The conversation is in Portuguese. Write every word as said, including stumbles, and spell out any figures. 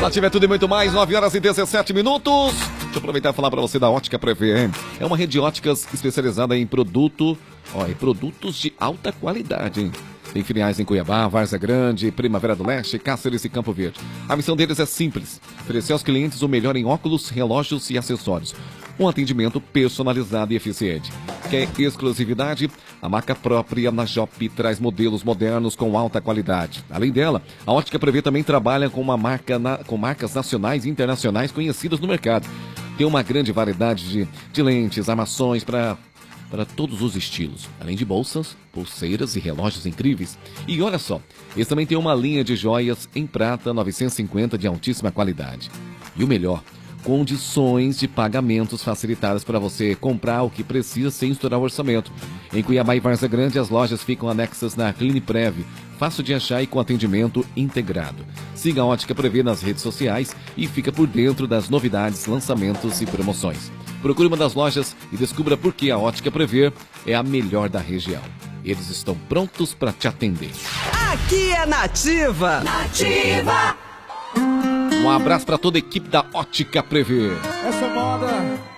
Nativa é tudo e muito mais, nove horas e dezessete minutos. Deixa eu aproveitar e falar para você da Ótica Prever. É uma rede de óticas especializada em produto, ó, em produtos de alta qualidade, hein? Tem filiais em Cuiabá, Várzea Grande, Primavera do Leste, Cáceres e Campo Verde. A missão deles é simples: oferecer aos clientes o melhor em óculos, relógios e acessórios. Um atendimento personalizado e eficiente. Quer exclusividade? A marca própria na Jopp traz modelos modernos com alta qualidade. Além dela, a Ótica Prevê também trabalha com, uma marca na, com marcas nacionais e internacionais conhecidas no mercado. Tem uma grande variedade de, de lentes, armações para para todos os estilos, além de bolsas, pulseiras e relógios incríveis. E olha só, eles também têm uma linha de joias em prata novecentos e cinquenta de altíssima qualidade. E o melhor, condições de pagamentos facilitadas para você comprar o que precisa sem estourar o orçamento. Em Cuiabá e Várzea Grande, as lojas ficam anexas na Cliniprev, fácil de achar e com atendimento integrado. Siga a Ótica Prevê nas redes sociais e fica por dentro das novidades, lançamentos e promoções. Procure uma das lojas e descubra por que a Ótica Prever é a melhor da região. Eles estão prontos para te atender. Aqui é Nativa. Nativa. Um abraço para toda a equipe da Ótica Prever. Essa moda